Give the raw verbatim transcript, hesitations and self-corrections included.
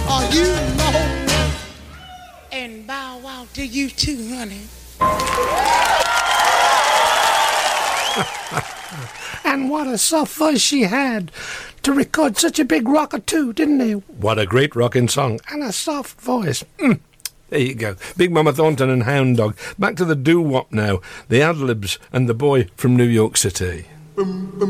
Are you know? And bow wow to you too, honey. And what a soft voice she had to record such a big rocker too, didn't he? What a great rocking song. And a soft voice. Mm. There you go. Big Mama Thornton and Hound Dog. Back to the doo-wop now. The ad-libs and the boy from New York City.